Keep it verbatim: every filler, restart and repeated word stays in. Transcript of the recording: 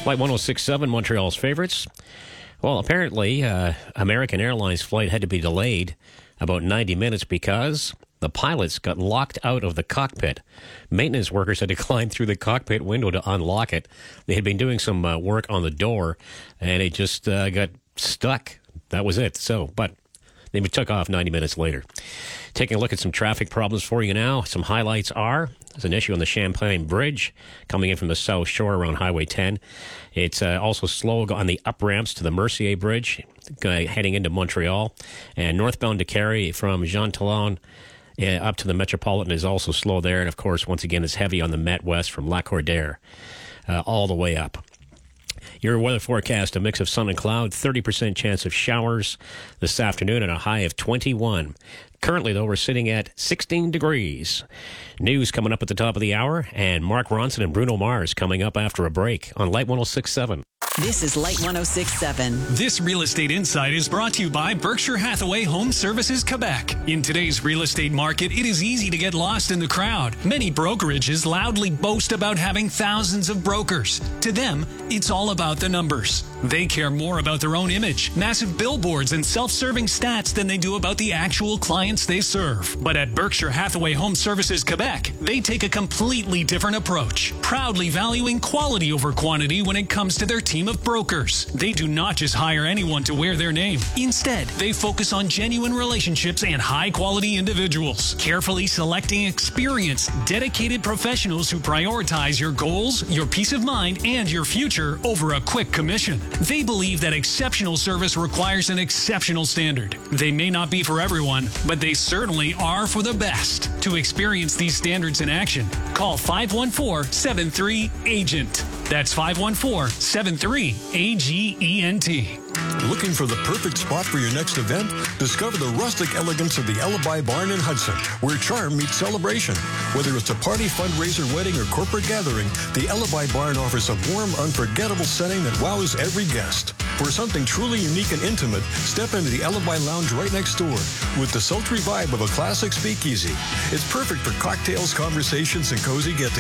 Flight one oh six point seven, Montreal's favorites. Well, apparently, uh, American Airlines flight had to be delayed about ninety minutes because the pilots got locked out of the cockpit. Maintenance workers had to climb through the cockpit window to unlock it. They had been doing some uh, work on the door, and it just uh, got stuck. That was it. So, but they took off ninety minutes later. Taking a look at some traffic problems for you now. Some highlights are there's an issue on the Champlain Bridge coming in from the South Shore around Highway ten. It's uh, also slow on the up ramps to the Mercier Bridge uh, heading into Montreal. And northbound to Carrie from Jean Talon uh, up to the Metropolitan is also slow there. And, of course, once again, it's heavy on the Met West from Lacordaire uh, all the way up. Your weather forecast, a mix of sun and cloud, thirty percent chance of showers this afternoon and a high of twenty-one. Currently, though, we're sitting at sixteen degrees. News coming up at the top of the hour, and Mark Ronson and Bruno Mars coming up after a break on Light one oh six point seven. This is Light one oh six point seven. This Real Estate Insight is brought to you by Berkshire Hathaway Home Services Quebec. In today's real estate market, it is easy to get lost in the crowd. Many brokerages loudly boast about having thousands of brokers. To them, it's all about the numbers. They care more about their own image, massive billboards, and self-serving stats than they do about the actual clients they serve. But at Berkshire Hathaway Home Services Quebec, they take a completely different approach, proudly valuing quality over quantity when it comes to their team of brokers. They do not just hire anyone to wear their name. Instead, they focus on genuine relationships and high-quality individuals, carefully selecting experienced, dedicated professionals who prioritize your goals, your peace of mind, and your future over a quick commission. They believe that exceptional service requires an exceptional standard. They may not be for everyone, but they certainly are for the best. To experience these standards in action, call five one four, seven three, A G E N T. That's five one four, seven three, A G E N T. Looking for the perfect spot for your next event? Discover the rustic elegance of the Alibi Barn in Hudson, where charm meets celebration. Whether it's a party, fundraiser, wedding, or corporate gathering, the Alibi Barn offers a warm, unforgettable setting that wows every guest. For something truly unique and intimate, step into the Alibi Lounge right next door with the sultry vibe of a classic speakeasy. It's perfect for cocktails, conversations, and cozy get-togethers.